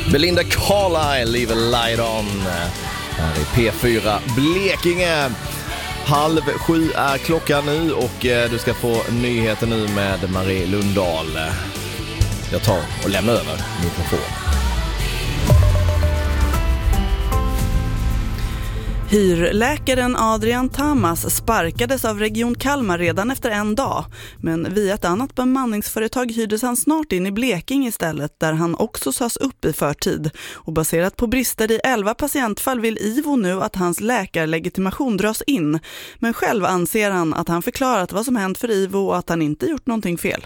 Belinda Carlisle, Leave a Light On. Här är P4 Blekinge. 6:30 är klockan nu och du ska få nyheter nu med Marie Lundahl. Jag tar och lämnar över mikrofon. Hyrläkaren Adrian Tamas sparkades av Region Kalmar redan efter en dag. Men via ett annat bemanningsföretag hyrdes han snart in i Blekinge istället, där han också sades upp i förtid. Och baserat på brister i 11 patientfall vill IVO nu att hans läkarlegitimation dras in. Men själv anser han att han förklarat vad som hänt för IVO och att han inte gjort någonting fel.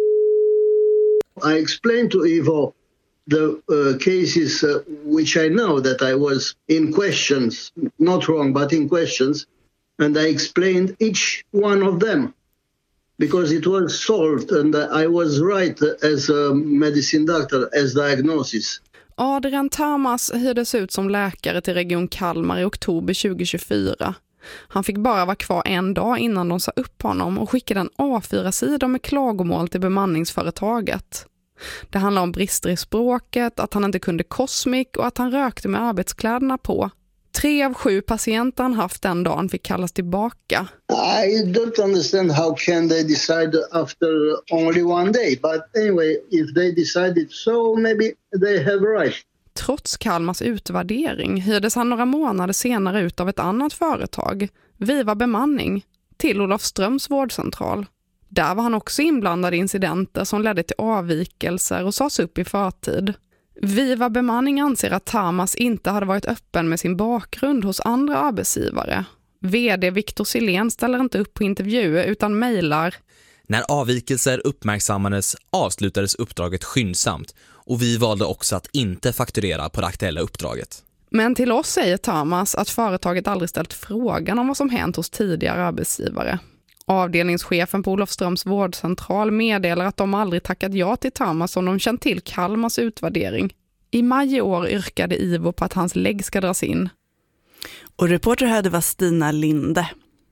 I explained to IVO the cases which I know that I was in questions, not wrong, but in questions, and I explained each one of them because it was solved and I was right as a medicine doctor, as diagnosis. Adrian Tamas hyrdes ut som läkare till Region Kalmar i oktober 2024. Han fick bara vara kvar en dag innan de sa upp honom och skickade en A4-sida med klagomål till bemanningsföretaget. Det handlar om brister i språket, att han inte kunde Cosmic och att han rökte med arbetskläderna på. 3 av 7 patienter han haft den dagen fick kallas tillbaka. I don't understand how can they decide after only one day, but anyway, if they decided so, maybe they have right. Trots Kalmars utvärdering hyrdes han några månader senare ut av ett annat företag, Viva Bemanning, till Olofströms vårdcentral. Där var han också inblandad i incidenter som ledde till avvikelser och sades upp i förtid. Viva Bemanning anser att Tamas inte hade varit öppen med sin bakgrund hos andra arbetsgivare. VD Victor Silén ställer inte upp på intervjuer utan mejlar. När avvikelser uppmärksammades avslutades uppdraget skyndsamt och vi valde också att inte fakturera på det aktuella uppdraget. Men till oss säger Tamas att företaget aldrig ställt frågan om vad som hänt hos tidigare arbetsgivare. Avdelningschefen på Olofströms vårdcentral meddelar att de aldrig tackat ja till Tamas om de känt till Kalmars utvärdering. I maj i år yrkade IVO på att hans lägg ska dras in. Och reporter här, det var Stina Linde.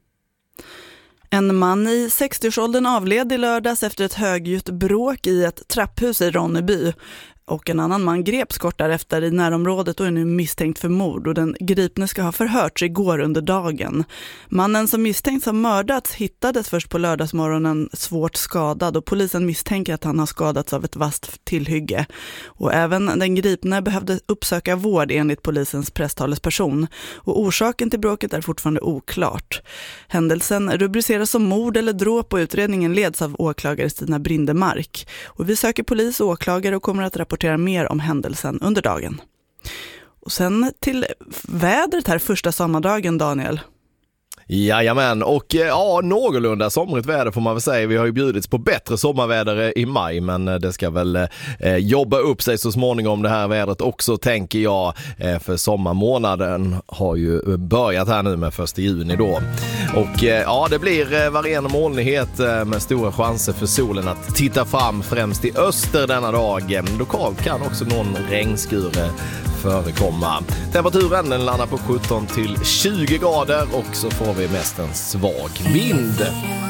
En man i 60-årsåldern avled i lördags efter ett högljutt bråk i ett trapphus i Ronneby. Och en annan man greps kort därefter i närområdet och är nu misstänkt för mord, och den gripne ska ha förhörts igår under dagen. Mannen som misstänks ha mördats hittades först på lördagsmorgonen svårt skadad, och polisen misstänker att han har skadats av ett vasst tillhygge. Och även den gripne behövde uppsöka vård enligt polisens presstalesperson, och orsaken till bråket är fortfarande oklart. Händelsen rubriceras som mord eller dråp och utredningen leds av åklagare Stina Brindemark. Och vi söker polis och åklagare och kommer att rapportera mer om händelsen under dagen. Och sen till vädret här första sommardagen, Daniel. Jajamän, och någorlunda somrigt väder får man väl säga. Vi har ju bjudits på bättre sommarväder i maj, men det ska väl jobba upp sig så småningom det här vädret också, tänker jag, för sommarmånaden har ju börjat här nu med 1 juni då. Och det blir varierande molnighet med stora chanser för solen att titta fram främst i öster denna dag. Lokalt kan också någon regnskur förekomma. Temperaturen den landar på 17 till 20 grader och så får vi mest en svag vind.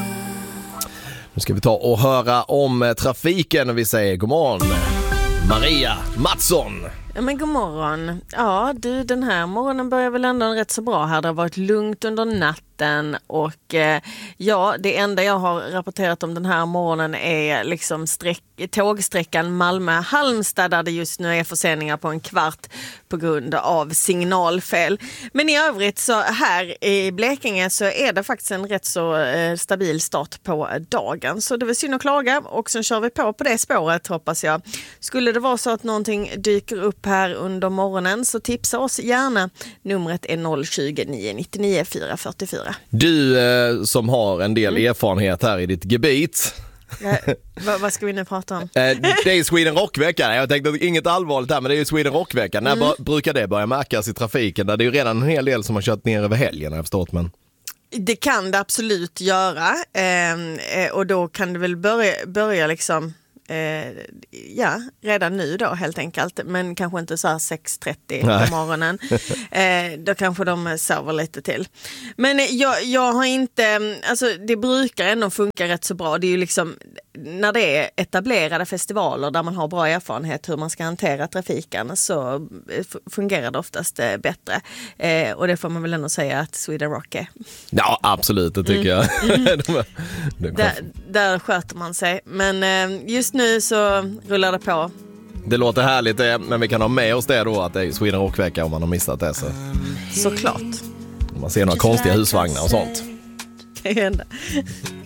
Nu ska vi ta och höra om trafiken och vi säger god morgon, Maria Mattsson. Ja, men god morgon. Ja, du, den här morgonen börjar väl ändå rätt så bra här. Det har varit lugnt under natten och det enda jag har rapporterat om den här morgonen är liksom tågsträckan Malmö-Halmstad, där det just nu är förseningar på en kvart på grund av signalfel. Men i övrigt så här i Blekinge så är det faktiskt en rätt så stabil start på dagen. Så det var synd att klaga, och sen kör vi på det spåret, hoppas jag. Skulle det vara så att någonting dyker upp här under morgonen så tipsa oss gärna. Numret är 020 999 444. Du som har en del erfarenhet här i ditt gebit. Vad ska vi nu prata om? Det är Sweden Rock-veckan. Jag tänkte inget allvarligt här, men det är ju Sweden Rock-veckan. När brukar det börja märkas i trafiken? Där det är ju redan en hel del som har kört ner över helgen, har jag förstått, men... Det kan det absolut göra. Och då kan det väl börja liksom redan nu då helt enkelt, men kanske inte så här 6:30 på morgonen. Då kanske de sover lite till. Men jag har inte, alltså det brukar ändå funka rätt så bra. Det är ju liksom när det är etablerade festivaler där man har bra erfarenhet hur man ska hantera trafiken, så fungerar det oftast bättre. Och det får man väl ändå säga att Sweden Rock är. Ja, absolut, det tycker jag. Där sköter man sig. Men just nu så rullar det på. Det låter härligt, men vi kan ha med oss det då att det är Sweden Rock-vecka om man har missat det. Såklart. Man ser några konstiga husvagnar och sånt. Kan hända.